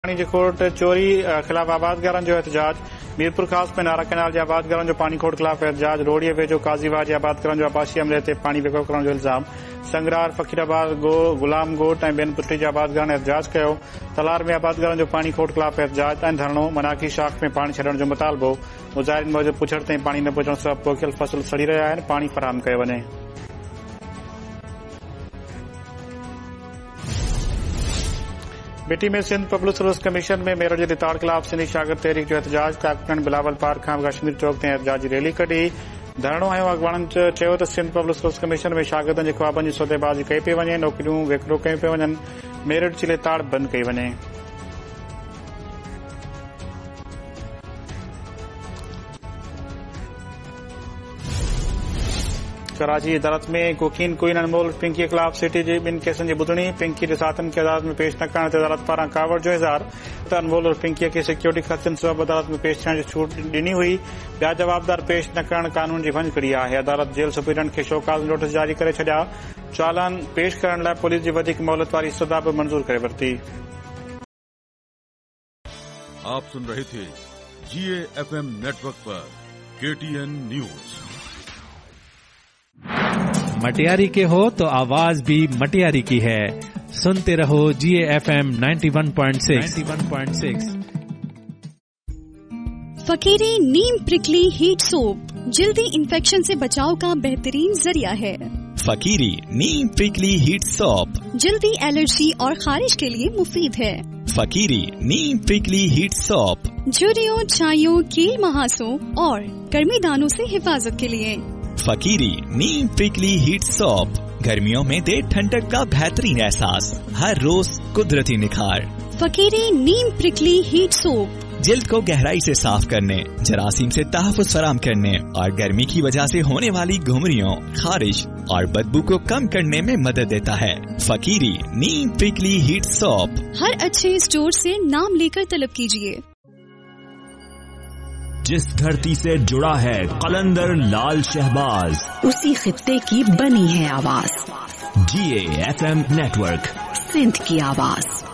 पानी जी खोट चोरी खिलाफ आबादगारन जो एहतजाज। मीरपुर खास में नारा कैनाल जे आबादगारन जो पानी खोट खिलाफ एहतजाज। रोड़ीअ वेझो काज़ीवाह जे आबादगारन जो आबाशी अमले ते पानी बेको करण जो इल्ज़ाम। संगरार फकीराबाद गुलाम गोट ऐं ॿियनि पुष्टी जे आबादगारन एहतजाज कयो। तलार में आबादगारन जो पानी खोट खिलाफ एहतजाज ऐं धरणो। मनाकी शाख में पानी छॾण जो मुतालबो। मुज़ाहिरीन मूजिब पुछड़ ताईं पानी न पहुचण सबबि पोखियल फसल सड़ी रहिया आहिनि। पानी फराहम कयो वञे। बीटी में सिंध पब्लिक सर्विस कमीशन में मेरठ जे रिताड़ खिलाफ सिंधी शागिर्द तहरीक जो एहतजाज। कारकुननि बिलावल पार्क खां कश्मीर चौक ते एहतजाज जी रैली कढी। धरणो ऐं अॻवाननि चयो त सिंध पब्लिक सर्विस कमीशन में शागिर्दनि जे ख्वाबनि जी सौदेबाज़ी कई पई वञे। नौकरियूं विकिरो कयूं पियूं वञनि। मेरठ जी रिताड़ बंदि कई वञे। कराची अदालत में कोकीन क्वीन अनमोल पिंकी के खिलाफ सिटी जे ॿिनि केसनि जी ॿुधणी। पिंकी जे साथनि खे अदालत में पेश न करण ते अदालत पारां कावड़ जो इज़हार। त अनमोल और पिंकीअ खे सिक्योरिटी ख़र्चनि सबबि अदालत में पेश थियण जी छूट ॾिनी हुई। ॿिया जवाबदार पेश न करण कानून जी भंजकड़ी आहे। अदालत जेल सुपरीडेंट खे शोकाज़ नोटिस जारी करे छॾिया। चालान पेश करण लाइ पुलिस जी वधीक मोहलत वारी सदा बि मंज़ूर करे वरिती। आप सुन रहे थे GAFM नेटवर्क पर KTN न्यूज। मटियारी के हो तो आवाज भी मटियारी की है। सुनते रहो GAFM 91.6। फकीरी नीम प्रिकली हीट सोप जल्दी इन्फेक्शन से बचाव का बेहतरीन जरिया है। फकीरी नीम प्रिकली हीट सोप जल्दी एलर्जी और खारिश के लिए मुफीद है। फकीरी नीम प्रिकली हीट सोप झुर्रियों, छाइयों, कील महासों और गर्मी दानों से हिफाजत के लिए। फकीरी नीम प्रिकली हीट सोप गर्मियों में दे ठंडक का बेहतरीन एहसास। हर रोज कुदरती निखार। फकीरी नीम प्रिकली हीट सोप जिल्द को गहराई से साफ करने, जरासीम से तहफ़्फ़ुज़ फराहम करने और गर्मी की वजह से होने वाली घुमरियों, खारिश और बदबू को कम करने में मदद देता है। फकीरी नीम प्रिकली हीट सोप हर अच्छे स्टोर से नाम लेकर तलब कीजिए। जिस धरती से जुड़ा है कलंदर लाल शहबाज, उसी खित्ते की बनी है आवाज। GAFM नेटवर्क, सिंध की आवाज।